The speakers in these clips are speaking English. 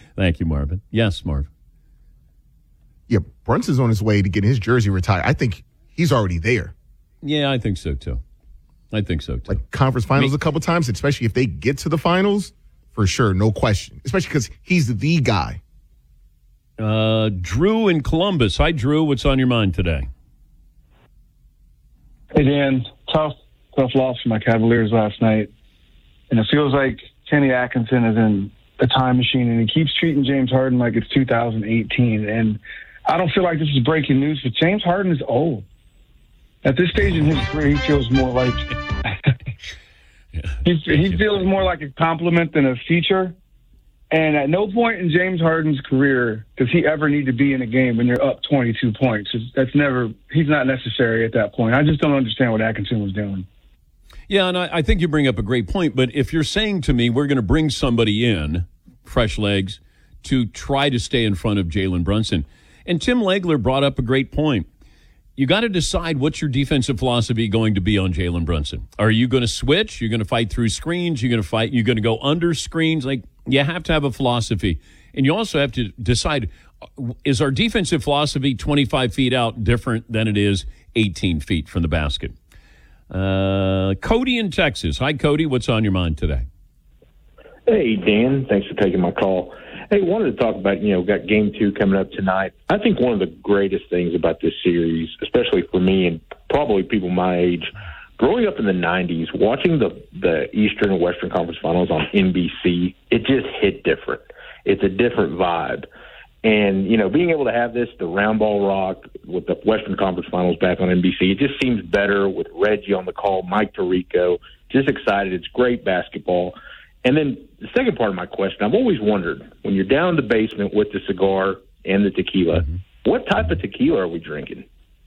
Thank you, Marvin. Yes, Marvin. Yeah, Brunson's on his way to getting his jersey retired. I think he's already there. Yeah, I think so, too. Like conference finals a couple times, especially if they get to the finals, for sure, no question. Especially because he's the guy. Drew in Columbus. Hi, Drew. What's on your mind today? Hey, Dan. Tough loss for my Cavaliers last night. And it feels like Kenny Atkinson is in a time machine, and he keeps treating James Harden like it's 2018. And I don't feel like this is breaking news, but James Harden is old. At this stage in his career, he feels more like he feels more like a compliment than a feature. And at no point in James Harden's career does he ever need to be in a game when you're up 22 points. He's not necessary at that point. I just don't understand what Atkinson was doing. Yeah, and I think you bring up a great point. But if you're saying to me we're going to bring somebody in, fresh legs, to try to stay in front of Jalen Brunson, and Tim Legler brought up a great point. You got to decide what's your defensive philosophy going to be on Jalen Brunson. Are you going to switch? You're going to fight through screens? You're going to go under screens? Like, you have to have a philosophy. And you also have to decide, is our defensive philosophy 25 feet out different than it is 18 feet from the basket? Cody in Texas. Hi, Cody. What's on your mind today? Hey, Dan. Thanks for taking my call. Hey, wanted to talk about, got game 2 coming up tonight. I think one of the greatest things about this series, especially for me and probably people my age, growing up in the 90s, watching the Eastern and Western Conference Finals on NBC, it just hit different. It's a different vibe. And, being able to have the round ball rock with the Western Conference Finals back on NBC, it just seems better with Reggie on the call, Mike Tirico, just excited. It's great basketball. And then the second part of my question, I've always wondered, when you're down in the basement with the cigar and the tequila, what type of tequila are we drinking?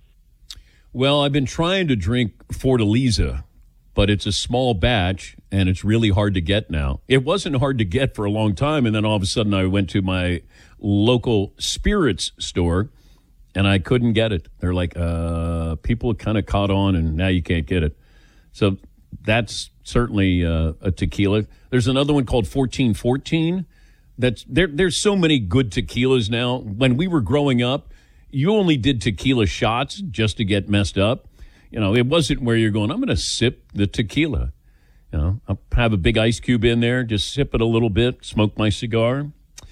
Well, I've been trying to drink Fortaleza, but it's a small batch, and it's really hard to get now. It wasn't hard to get for a long time, and then all of a sudden I went to my local spirits store, and I couldn't get it. They're like, people kind of caught on, and now you can't get it. So that's certainly a tequila. There's another one called 1414. There's so many good tequilas now. When we were growing up, you only did tequila shots just to get messed up. It wasn't where you're going, I'm going to sip the tequila. I'll have a big ice cube in there, just sip it a little bit, smoke my cigar.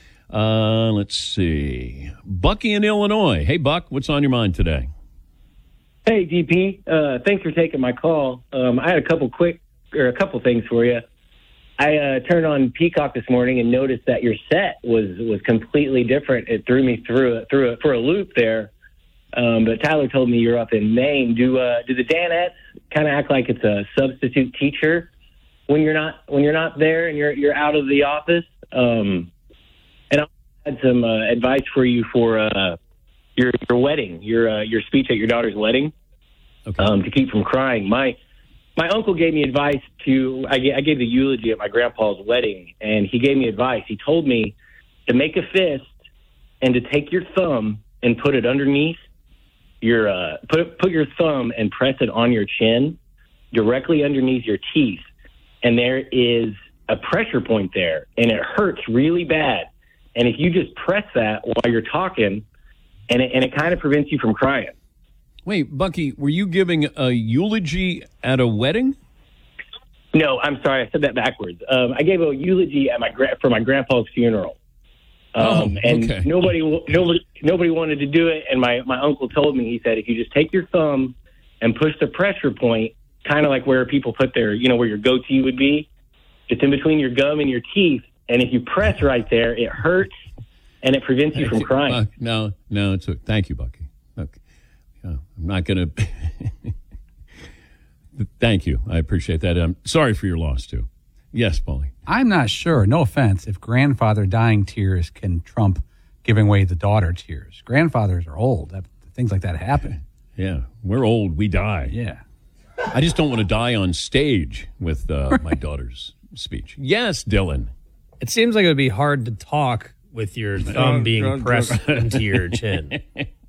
Let's see. Bucky in Illinois. Hey, Buck, what's on your mind today? Hey, DP. Thanks for taking my call. I had a couple things for you. I turned on Peacock this morning and noticed that your set was completely different. It threw me for a loop there. But Tyler told me you're up in Maine. Do the Danettes kind of act like it's a substitute teacher when you're not there and you're out of the office? And I had some advice for you for your wedding, your speech at your daughter's wedding, to keep from crying. My uncle gave me advice I gave the eulogy at my grandpa's wedding, and he gave me advice. He told me to make a fist and to take your thumb and put it underneath your put your thumb and press it on your chin, directly underneath your teeth, and there is a pressure point there, and it hurts really bad. And if you just press that while you're talking, and it kind of prevents you from crying. Wait, Bucky, were you giving a eulogy at a wedding? No, I'm sorry, I said that backwards. I gave a eulogy at for my grandpa's funeral. And okay. Nobody wanted to do it, and my uncle told me, he said, if you just take your thumb and push the pressure point, kind of like where people put their, where your goatee would be, it's in between your gum and your teeth, and if you press right there, it hurts, and it prevents you from crying. No, thank you, Bucky. Okay. I'm not going to... Thank you. I appreciate that. I'm sorry for your loss, too. Yes, Paulie. I'm not sure, no offense, if grandfather dying tears can trump giving away the daughter tears. Grandfathers are old. Things like that happen. Yeah, we're old. We die. Yeah. I just don't want to die on stage with my daughter's speech. Yes, Dylan. It seems like it would be hard to talk with your thumb being pressed into your chin.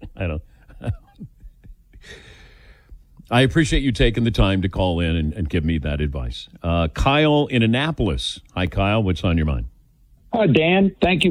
I appreciate you taking the time to call in and give me that advice. Kyle in Annapolis. Hi, Kyle. What's on your mind? Hi, Dan. Thank you